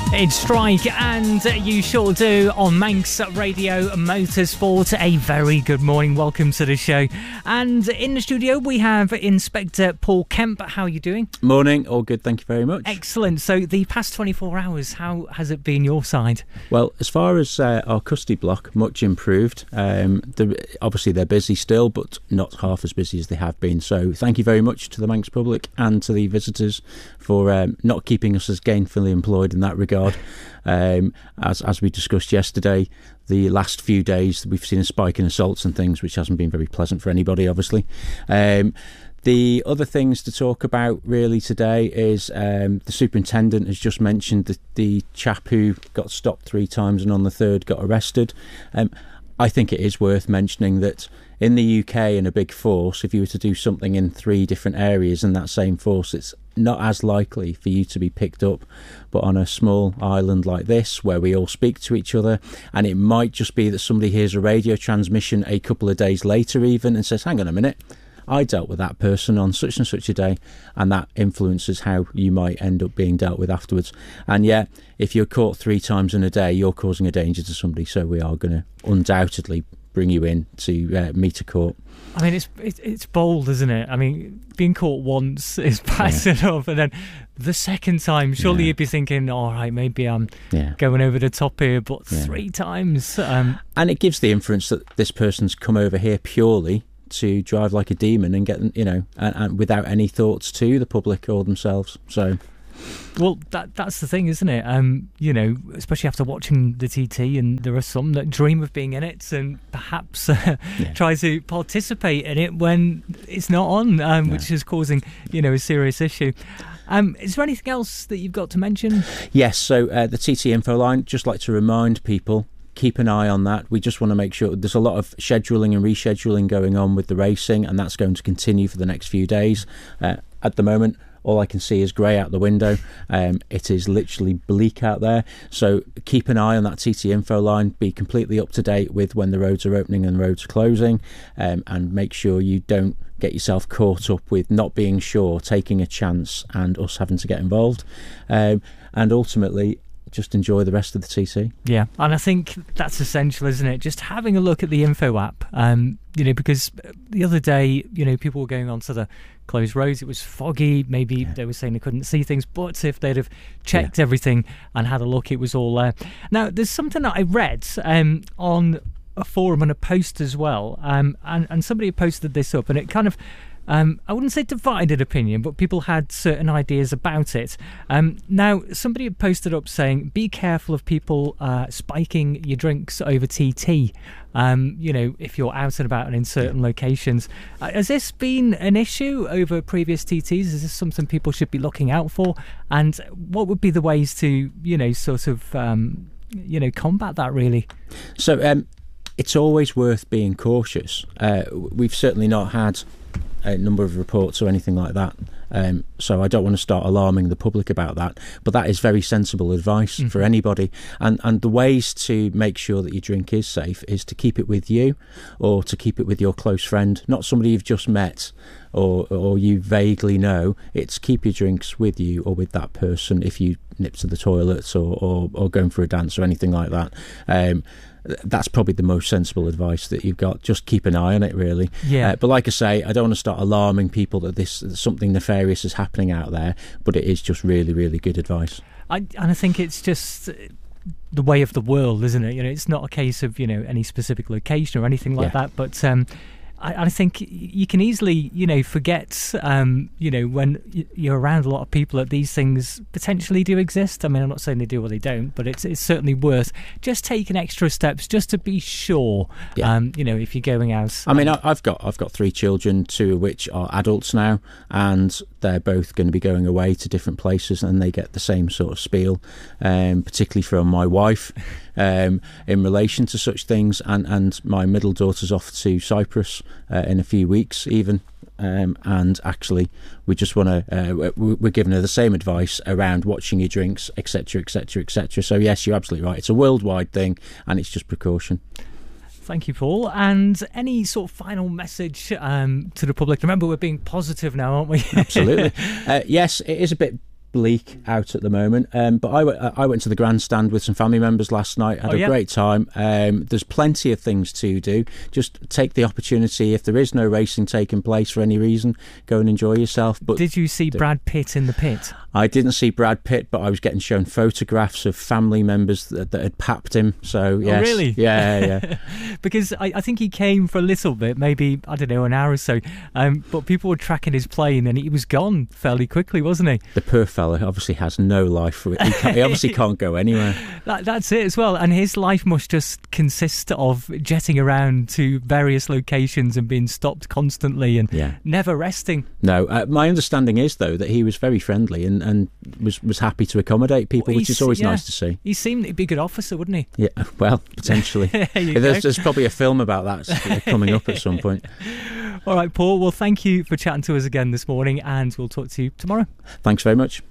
It's Strike, and you sure do, on Manx Radio Motorsport. A very good morning, welcome to the show. And in the studio we have Inspector Paul Kemp. How are you doing? Morning, all good, thank you very much. Excellent. So the past 24 hours, how has it been your side? Well, as far as our custody block, much improved. Obviously they're busy still, but not half as busy as they have been. So thank you very much to the Manx public and to the visitors for not keeping us as gainfully employed in that regard. As we discussed yesterday, the last few days we've seen a spike in assaults and things, which hasn't been very pleasant for anybody, obviously. The other things to talk about really today is the superintendent has just mentioned the chap who got stopped 3 times and on the third got arrested. I think it is worth mentioning that in the UK, in a big force, if you were to do something in 3 different areas in that same force, it's not as likely for you to be picked up. But on a small island like this, where we all speak to each other, and it might just be that somebody hears a radio transmission a couple of days later even and says, hang on a minute, I dealt with that person on such and such a day, and that influences how you might end up being dealt with afterwards. And yeah, if you're caught 3 times in a day, you're causing a danger to somebody, so we are going to undoubtedly bring you in to meet a court. I mean, it's bold, isn't it? I mean, being caught once is bad enough, and then the second time, surely you'd be thinking, all right, maybe I'm going over the top here, but 3 times. And it gives the inference that this person's come over here purely to drive like a demon and get, and without any thoughts to the public or themselves. So, well, that's the thing, isn't it? Especially after watching the TT, and there are some that dream of being in it and perhaps try to participate in it when it's not on, which is causing, a serious issue. Is there anything else that you've got to mention? Yes, so the TT info line, just like to remind people, keep an eye on that. We just want to make sure there's a lot of scheduling and rescheduling going on with the racing, and that's going to continue for the next few days. At the moment, all I can see is grey out the window. It is literally bleak out there. So keep an eye on that TT info line. Be completely up to date with when the roads are opening and the roads are closing, and make sure you don't get yourself caught up with not being sure, taking a chance, and us having to get involved. And ultimately, just enjoy the rest of the TT. Yeah, and I think that's essential, isn't it? Just having a look at the info app, because the other day, people were going onto the closed roads. It was foggy. Maybe they were saying they couldn't see things, but if they'd have checked everything and had a look, it was all there. Now, there's something that I read on a forum and a post as well, and somebody had posted this up, and it kind of, I wouldn't say divided opinion, but people had certain ideas about it. Now, somebody had posted up saying, be careful of people spiking your drinks over TT, if you're out and about and in certain locations. Has this been an issue over previous TTs? Is this something people should be looking out for? And what would be the ways to, combat that, really? So it's always worth being cautious. We've certainly not had a number of reports or anything like that, so I don't want to start alarming the public about that, but that is very sensible advice for anybody. And the ways to make sure that your drink is safe is to keep it with you, or to keep it with your close friend, not somebody you've just met or you vaguely know. It's keep your drinks with you or with that person if you nip to the toilets or going for a dance or anything like that. That's probably the most sensible advice that you've got. Just keep an eye on it, really. But like I say, I don't want to start alarming people that something nefarious is happening out there, but it is just really, really good advice. I think it's just the way of the world, isn't it? It's not a case of any specific location or anything like that, but I think you can easily, forget, when you're around a lot of people, that these things potentially do exist. I mean, I'm not saying they do or they don't, but it's certainly worth just taking extra steps just to be sure, if you're going out. I mean, I've got 3 children, 2 of which are adults now, and they're both going to be going away to different places, and they get the same sort of spiel, particularly from my wife, in relation to such things. And my middle daughter's off to Cyprus in a few weeks even, and actually we just want to we're giving her the same advice around watching your drinks, etc, etc, etc. So yes, you're absolutely right, it's a worldwide thing, and it's just precaution. Thank you, Paul. And any sort of final message to the public? Remember, we're being positive now, aren't we? Absolutely. Yes, it is a bit bleak out at the moment, but I went to the grandstand with some family members last night, had a great time. There's plenty of things to do. Just take the opportunity. If there is no racing taking place for any reason, go and enjoy yourself. But did you see Brad Pitt in the pit? I didn't see Brad Pitt, but I was getting shown photographs of family members that had papped him. So yes. Oh, really? Yeah. Because I think he came for a little bit, maybe, I don't know, an hour or so, but people were tracking his plane and he was gone fairly quickly, wasn't he? The poor fella obviously has no life for it. He obviously can't go anywhere. That's it as well. And his life must just consist of jetting around to various locations and being stopped constantly and never resting. No, my understanding is, though, that he was very friendly and was happy to accommodate people, which is always nice to see. He seemed to be a good officer, wouldn't he? Yeah, well, potentially. There's probably a film about that coming up at some point. All right, Paul. Well, thank you for chatting to us again this morning, and we'll talk to you tomorrow. Thanks very much.